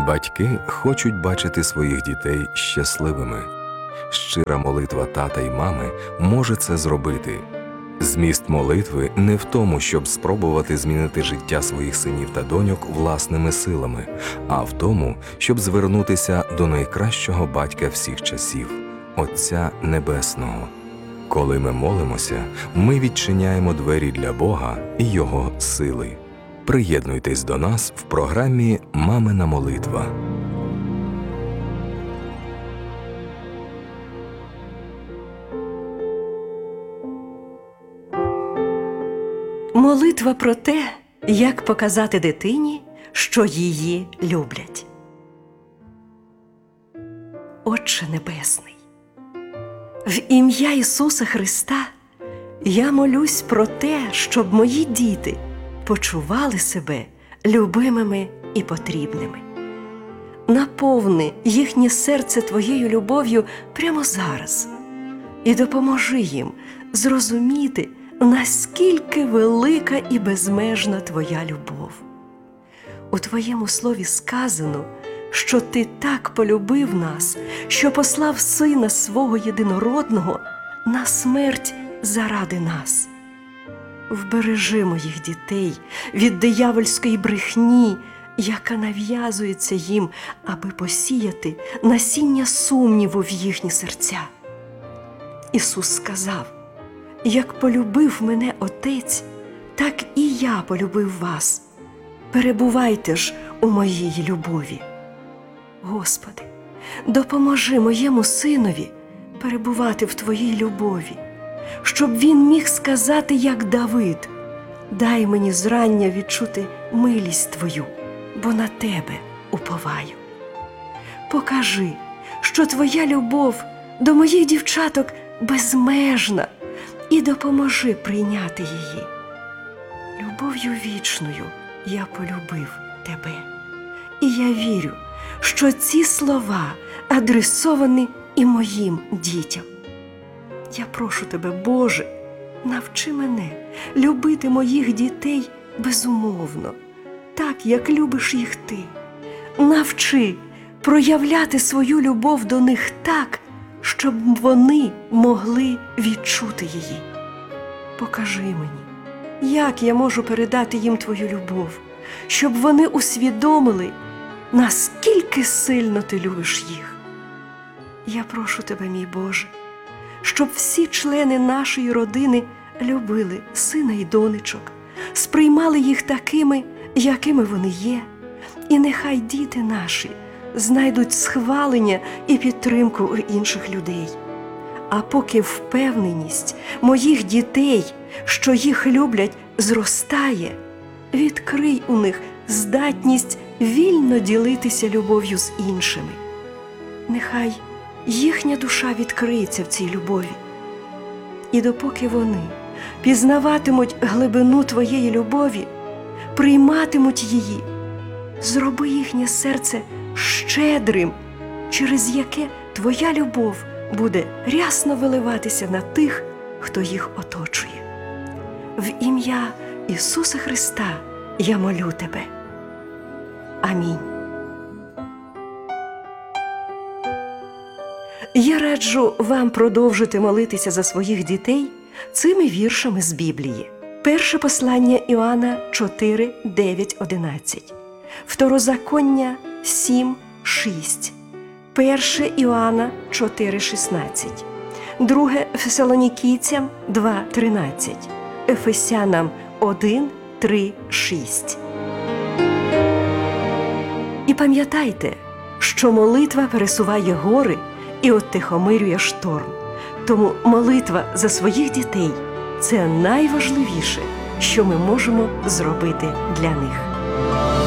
Батьки хочуть бачити своїх дітей щасливими. Щира молитва тата й мами може це зробити. Зміст молитви не в тому, щоб спробувати змінити життя своїх синів та доньок власними силами, а в тому, щоб звернутися до найкращого батька всіх часів – Отця Небесного. Коли ми молимося, ми відчиняємо двері для Бога і Його сили. Приєднуйтесь до нас в програмі «Мамина молитва». Молитва про те, як показати дитині, що її люблять. Отче Небесний, в ім'я Ісуса Христа я молюсь про те, щоб мої діти почували себе любимими і потрібними. Наповни їхнє серце Твоєю любов'ю прямо зараз і допоможи їм зрозуміти, наскільки велика і безмежна Твоя любов. У Твоєму слові сказано, що Ти так полюбив нас, що послав Сина Свого Єдинородного на смерть заради нас. Вбережи моїх дітей від диявольської брехні, яка нав'язується їм, аби посіяти насіння сумніву в їхні серця. Ісус сказав: «Як полюбив мене Отець, так і я полюбив вас. Перебувайте ж у моїй любові». Господи, допоможи моєму синові перебувати в Твоїй любові, щоб він міг сказати, як Давид: «Дай мені зрання відчути милість Твою, бо на Тебе уповаю». Покажи, що Твоя любов до моїх дівчаток безмежна, і допоможи прийняти її. Любов'ю вічною я полюбив Тебе. І я вірю, що ці слова адресовані і моїм дітям. Я прошу Тебе, Боже, навчи мене любити моїх дітей безумовно, так, як любиш їх Ти. Навчи проявляти свою любов до них так, щоб вони могли відчути її. Покажи мені, як я можу передати їм Твою любов, щоб вони усвідомили, наскільки сильно Ти любиш їх. Я прошу Тебе, мій Боже, щоб всі члени нашої родини любили сина і донечок, сприймали їх такими, якими вони є, і нехай діти наші знайдуть схвалення і підтримку у інших людей. А поки впевненість моїх дітей, що їх люблять, зростає, відкрий у них здатність вільно ділитися любов'ю з іншими. Нехай їхня душа відкриється в цій любові. І допоки вони пізнаватимуть глибину Твоєї любові, прийматимуть її, зроби їхнє серце щедрим, через яке Твоя любов буде рясно виливатися на тих, хто їх оточує. В ім'я Ісуса Христа я молю Тебе. Амінь. Я раджу вам продовжити молитися за своїх дітей цими віршами з Біблії. Перше послання Іоанна 4, 9, 11. Второзаконня 7, 6. Перше Іоанна 4, 16. Друге Фесалонікійцям 2, 13. Ефесянам 1, 3, 6. І пам'ятайте, що молитва пересуває гори і оттихомирює шторм. Тому молитва за своїх дітей – це найважливіше, що ми можемо зробити для них.